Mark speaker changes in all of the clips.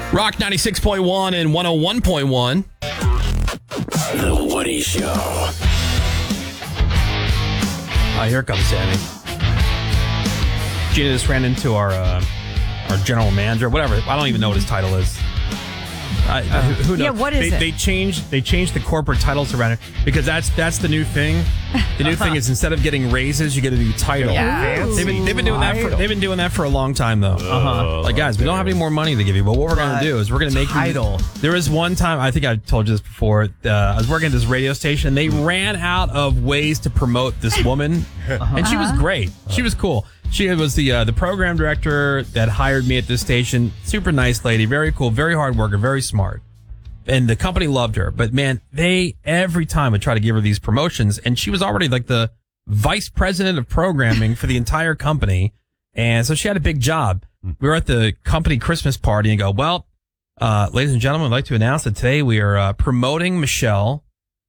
Speaker 1: Rock 96.1 and 101.1.
Speaker 2: The Woody Show.
Speaker 1: Here comes Sammy. Gina just ran into our general manager, whatever. I don't even know what his title is. Who knows?
Speaker 3: Yeah, what is it?
Speaker 1: They changed the corporate titles around it because that's the new thing. The new thing is instead of getting raises, you get a new title.
Speaker 3: Yeah.
Speaker 1: They've been doing that for a long time though. Like guys, we don't have any more money to give you, but what we're going to do is we're going to make
Speaker 4: title.
Speaker 1: There was one time, I think I told you this before. I was working at this radio station. They ran out of ways to promote this woman, and she was great. She was cool. She was the program director that hired me at this station. Super nice lady, very cool, very hard worker, very smart. And the company loved her. But man, they every time would try to give her these promotions. And she was already like the vice president of programming for the entire company. And so she had a big job. We were at the company Christmas party and go, well, ladies and gentlemen, I'd like to announce that today we are promoting Michelle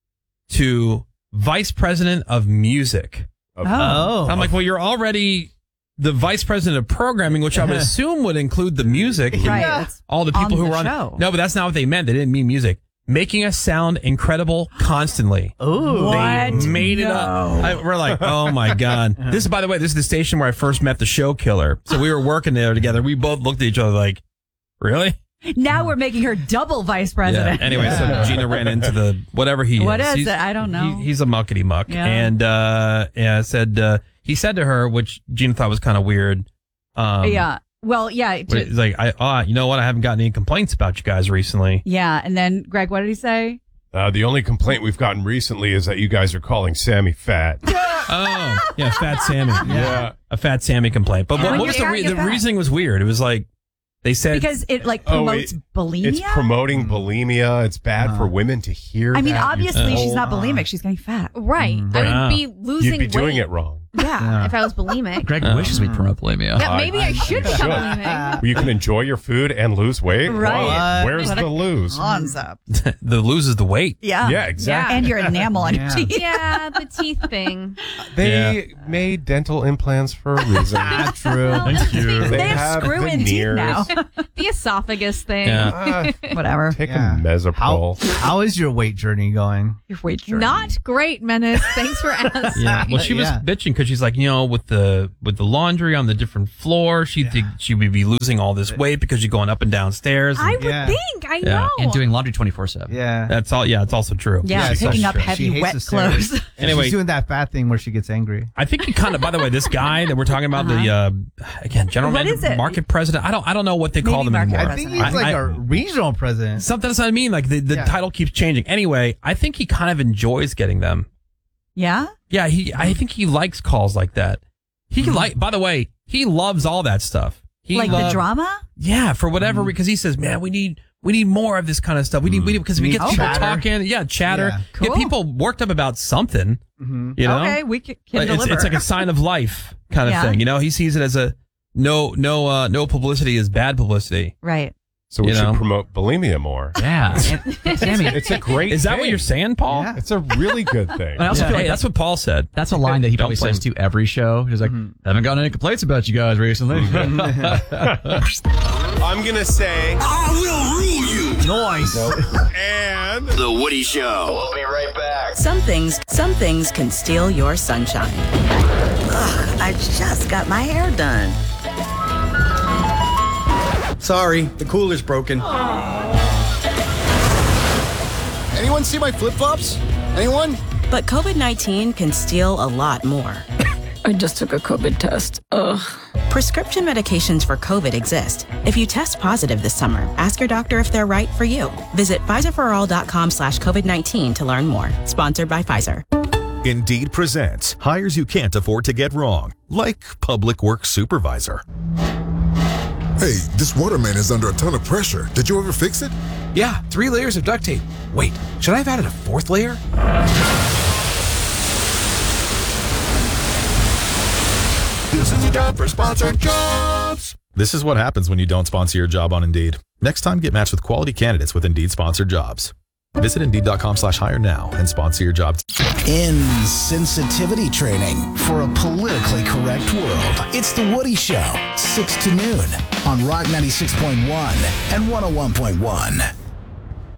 Speaker 1: to vice president of music. I'm like, well, you're already the vice president of programming, which I would assume would include the music.
Speaker 3: Right.
Speaker 1: All the people
Speaker 3: on
Speaker 1: who
Speaker 3: the
Speaker 1: were on.
Speaker 3: show.
Speaker 1: No, but that's not what they meant. They didn't mean music. Making us sound incredible constantly.
Speaker 4: Ooh.
Speaker 1: They made it up. We're like, oh my God. This is, by the way, this is the station where I first met the show killer. So we were working there together. We both looked at each other like, really?
Speaker 3: Now we're making her double vice president.
Speaker 1: Yeah. Anyway, so Gina ran into the whatever he
Speaker 3: What
Speaker 1: is.
Speaker 3: is it? I don't know.
Speaker 1: He's a muckety muck.
Speaker 3: Yeah.
Speaker 1: And said he said to her, which Gina thought was kind of weird.
Speaker 3: Yeah. Well, yeah.
Speaker 1: He's like, you know what? I haven't gotten any complaints about you guys recently.
Speaker 3: Yeah. And then, Greg, what did he say?
Speaker 5: The only complaint we've gotten recently is that you guys are calling Sammy fat.
Speaker 1: Oh, yeah, Fat Sammy.
Speaker 5: Yeah.
Speaker 1: A Fat Sammy complaint. But what was the
Speaker 3: fat.
Speaker 1: reasoning was weird. It was like, they said.
Speaker 3: Because it like promotes bulimia?
Speaker 5: It's promoting bulimia. It's bad for women to hear
Speaker 3: I mean,
Speaker 5: that.
Speaker 3: obviously she's not bulimic. She's getting fat.
Speaker 6: Right. I would be losing
Speaker 5: You'd be doing
Speaker 6: weight.
Speaker 5: it wrong.
Speaker 6: Yeah, if I was bulimic.
Speaker 7: Greg wishes we'd promote bulimia.
Speaker 6: Yeah, maybe I should become bulimic.
Speaker 5: Well, you can enjoy your food and lose weight.
Speaker 3: Right.
Speaker 5: Wow. Where's the lose?
Speaker 3: Concept.
Speaker 1: The lose is the weight.
Speaker 3: Yeah.
Speaker 5: Yeah, exactly.
Speaker 3: And your enamel on your teeth.
Speaker 6: Yeah, the teeth thing.
Speaker 5: They made dental implants for a reason.
Speaker 4: True.
Speaker 1: Thank you.
Speaker 3: They have screw-in teeth
Speaker 5: veneers.
Speaker 3: now.
Speaker 6: The esophagus thing.
Speaker 1: Yeah.
Speaker 3: Whatever.
Speaker 5: Take
Speaker 4: Yeah.
Speaker 5: a Mesopro.
Speaker 4: How is your weight journey going?
Speaker 3: Your weight journey.
Speaker 6: Not great, Menace. Thanks for asking.
Speaker 1: Yeah. Well, she was bitching because she's like, with the laundry on the different floor, she'd think she would be losing all this weight because you're going up and downstairs.
Speaker 6: I
Speaker 1: And
Speaker 6: would think. I know.
Speaker 7: And doing laundry 24/7.
Speaker 4: Yeah.
Speaker 1: that's all. Yeah, it's also true.
Speaker 3: Yeah,
Speaker 4: she's
Speaker 3: picking
Speaker 4: so
Speaker 3: up
Speaker 4: true. She
Speaker 3: heavy
Speaker 4: hates
Speaker 3: wet
Speaker 4: the stairs.
Speaker 3: clothes.
Speaker 1: Anyway.
Speaker 4: She's doing that fat thing where she gets angry.
Speaker 1: I think he kind of. By the way, this guy that we're talking about, the general
Speaker 3: What
Speaker 1: manager,
Speaker 3: is it?
Speaker 1: market president. I don't know what they call
Speaker 3: Maybe
Speaker 1: them
Speaker 3: market
Speaker 1: anymore.
Speaker 4: I think
Speaker 3: president.
Speaker 4: he's like a regional president.
Speaker 1: Something that's what I mean. Like the title keeps changing. Anyway, I think he kind of enjoys getting them.
Speaker 3: Yeah?
Speaker 1: Yeah, I think he likes calls like that. By the way, he loves all that stuff.
Speaker 3: The drama?
Speaker 1: Yeah, for whatever, because he says, man, we need more of this kind of stuff. We need because we get people
Speaker 4: chatter.
Speaker 1: talking. Yeah, chatter.
Speaker 4: Yeah.
Speaker 1: Get
Speaker 3: Cool.
Speaker 1: people worked up about something. You know?
Speaker 3: Okay, we can
Speaker 1: Like,
Speaker 3: deliver.
Speaker 1: it's like a sign of life kind of
Speaker 3: Yeah.
Speaker 1: thing. He sees it as a no publicity is bad publicity.
Speaker 3: Right.
Speaker 5: So we
Speaker 1: You
Speaker 5: should
Speaker 1: know?
Speaker 5: promote bulimia more.
Speaker 7: Yeah. Sammy,
Speaker 5: It's a great
Speaker 1: Is that
Speaker 5: thing.
Speaker 1: what you're saying, Paul?
Speaker 4: Yeah.
Speaker 5: It's a really good thing.
Speaker 7: I also feel like
Speaker 1: Hey, that's what Paul said.
Speaker 7: that's a line that he probably
Speaker 1: Don't
Speaker 7: says to every show. He's like, haven't gotten any complaints about you guys recently.
Speaker 5: I'm going to say,
Speaker 2: I will rule you.
Speaker 4: Noise.
Speaker 5: and
Speaker 2: The Woody Show. We'll be right back.
Speaker 8: Some things can steal your sunshine. Ugh, I just got my hair done.
Speaker 9: Sorry, the cooler's broken. Anyone see my flip-flops? Anyone?
Speaker 8: But COVID-19 can steal a lot more.
Speaker 10: I just took a COVID test. Ugh.
Speaker 8: Prescription medications for COVID exist. If you test positive this summer, ask your doctor if they're right for you. Visit PfizerForAll.com/COVID-19 to learn more. Sponsored by Pfizer.
Speaker 11: Indeed presents hires you can't afford to get wrong, like public works supervisor.
Speaker 12: Hey, this waterman is under a ton of pressure. Did you ever fix it?
Speaker 9: Yeah, 3 layers of duct tape. Wait, should I have added a 4th layer?
Speaker 12: This is a job for sponsored jobs.
Speaker 11: This is what happens when you don't sponsor your job on Indeed. Next time, get matched with quality candidates with Indeed sponsored jobs. Visit Indeed.com/hire now and sponsor your job.
Speaker 13: Insensitivity training for a politically correct world. It's The Woody Show, 6 to noon on Rock 96.1 and 101.1.